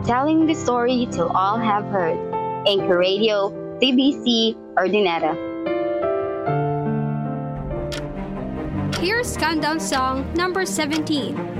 telling the story till all have heard. Anchor Radio, CBC, Ordinata. Here's countdown song number 17.